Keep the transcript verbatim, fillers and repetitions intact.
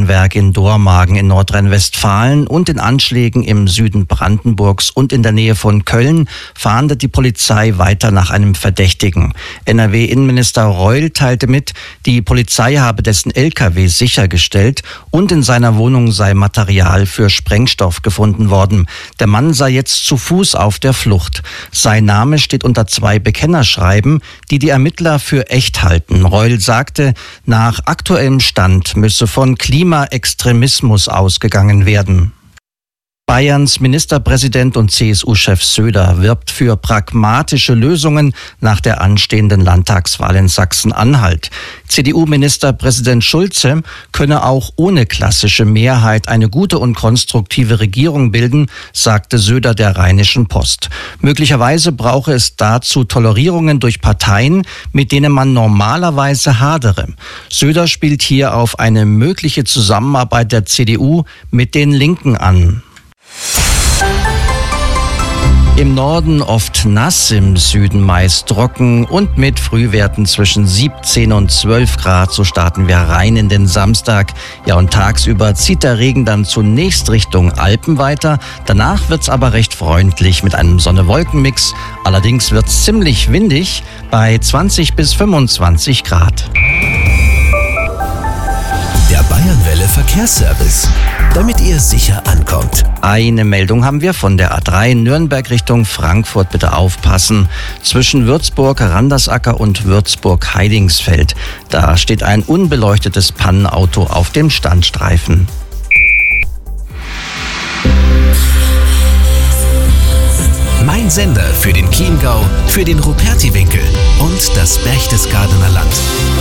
Steinwerk in Dormagen in Nordrhein-Westfalen und den Anschlägen im Süden Brandenburgs und in der Nähe von Köln fahndet die Polizei weiter nach einem Verdächtigen. N R W-Innenminister Reul teilte mit, die Polizei habe dessen L K W sichergestellt und in seiner Wohnung sei Material für Sprengstoff gefunden worden. Der Mann sei jetzt zu Fuß auf der Flucht. Sein Name steht unter zwei Bekennerschreiben, die die Ermittler für echt halten. Reul sagte, nach aktuellem Stand müsse von Klimaextremismus ausgegangen werden. Bayerns Ministerpräsident und C S U-Chef Söder wirbt für pragmatische Lösungen nach der anstehenden Landtagswahl in Sachsen-Anhalt. C D U-Ministerpräsident Schulze könne auch ohne klassische Mehrheit eine gute und konstruktive Regierung bilden, sagte Söder der Rheinischen Post. Möglicherweise brauche es dazu Tolerierungen durch Parteien, mit denen man normalerweise hadere. Söder spielt hier auf eine mögliche Zusammenarbeit der C D U mit den Linken an. Im Norden oft nass, im Süden meist trocken und mit Frühwerten zwischen siebzehn und zwölf Grad. So starten wir rein in den Samstag. Ja, und tagsüber zieht der Regen dann zunächst Richtung Alpen weiter. Danach wird's aber recht freundlich mit einem Sonne-Wolken-Mix. Allerdings wird's ziemlich windig bei zwanzig bis fünfundzwanzig Grad. Der Bayernwelle Verkehrsservice, damit ihr sicher ankommt. Eine Meldung haben wir von der A drei Nürnberg Richtung Frankfurt. Bitte aufpassen. Zwischen Würzburg-Randersacker und Würzburg-Heidingsfeld. Da steht ein unbeleuchtetes Pannenauto auf dem Standstreifen. Mein Sender für den Chiemgau, für den Rupertiwinkel und das Berchtesgadener Land.